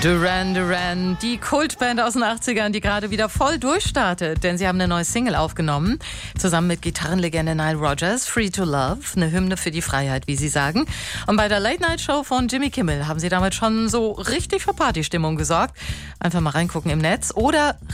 Duran Duran, die Kultband aus den 80ern, die gerade wieder voll durchstartet, denn sie haben eine neue Single aufgenommen, zusammen mit Gitarrenlegende Nile Rodgers, Free to Love, eine Hymne für die Freiheit, wie sie sagen. Und bei der Late-Night-Show von Jimmy Kimmel haben sie damit schon so richtig für Partystimmung gesorgt. Einfach mal reingucken im Netz oder